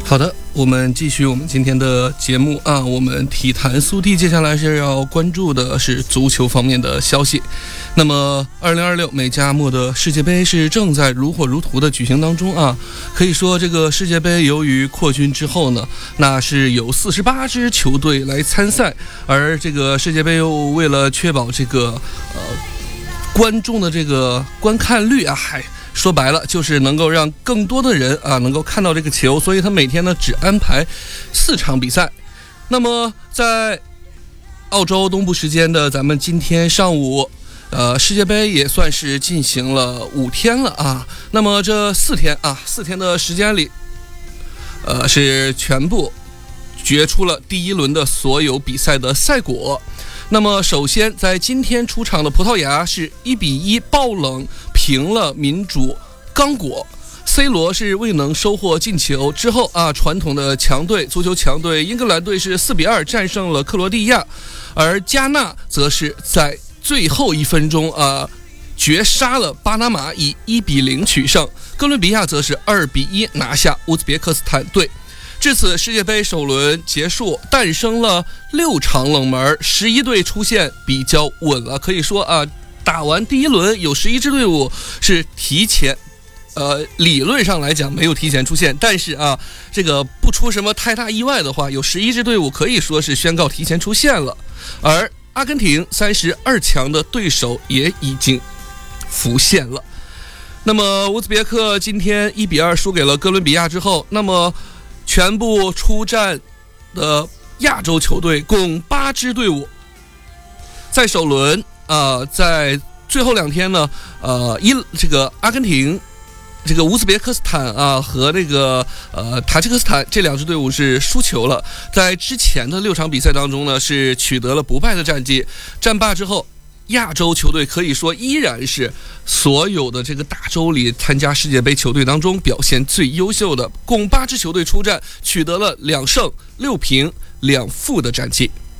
好的，我们继续我们今天的节目啊，我们体坛速递，接下来是要关注的是足球方面的消息。那么2026美加墨的世界杯是正在如火如荼的举行当中啊。可以说这个世界杯由于扩军之后呢，那是有48支球队来参赛，而这个世界杯又为了确保这个观众的这个观看率啊，说白了就是能够让更多的人啊能够看到这个球，所以他每天呢只安排4场比赛。那么在澳洲东部时间的咱们今天上午，世界杯也算是进行了5天了啊。那么这4天的时间里，是全部决出了第一轮的所有比赛的赛果。那么首先在今天出场的葡萄牙是1-1爆冷平了民主刚果， C 罗是未能收获进球之后啊，传统的强队足球强队英格兰队是4-2战胜了克罗地亚，而加纳则是在最后1分钟绝杀了巴拿马，以1-0取胜。哥伦比亚则是2-1拿下乌兹别克斯坦队。至此，世界杯首轮结束，诞生了6场冷门，11队出现比较稳了。可以说啊，打完第一轮有11支队伍是提前，理论上来讲没有提前出现，但是啊，这个不出什么太大意外的话，有11支队伍可以说是宣告提前出现了。而阿根廷32强的对手也已经浮现了。那么乌兹别克今天1-2输给了哥伦比亚之后，那么全部出战的亚洲球队共8支队伍，在首轮在最后2天呢，这个阿根廷、这个乌兹别克斯坦和这个塔吉克斯坦这2支队伍是输球了。在之前的6场比赛当中呢，是取得了不败的战绩。战罢之后，亚洲球队可以说依然是所有的这个大洲里参加世界杯球队当中表现最优秀的，共8支球队出战，取得了2胜6平2负的战绩。